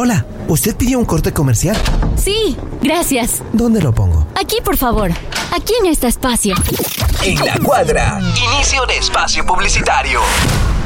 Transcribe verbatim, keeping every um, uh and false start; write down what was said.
Hola, ¿usted pidió un corte comercial? Sí, gracias. ¿Dónde lo pongo? Aquí, por favor. Aquí en este espacio. En la cuadra, inicio de espacio publicitario.